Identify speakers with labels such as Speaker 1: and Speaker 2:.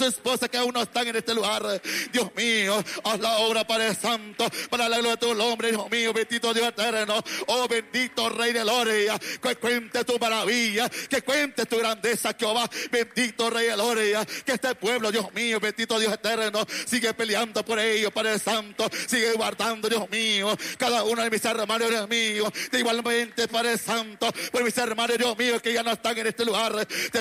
Speaker 1: tu esposa que aún no están en este lugar. Dios mío, haz la obra, Padre Santo, para la gloria de tu nombre, Dios mío, bendito Dios eterno. Oh, bendito Rey de Gloria, que cuente tu maravilla, que cuente tu grandeza, Jehová. Bendito Rey de Gloria, que este pueblo, Dios mío, bendito Dios eterno, sigue peleando por ellos, Padre Santo. Sigue guardando, Dios mío, cada uno de mis hermanos, Dios mío. De igualmente, Padre Santo, por mis hermanos, Dios mío, que ya no están en este lugar. Te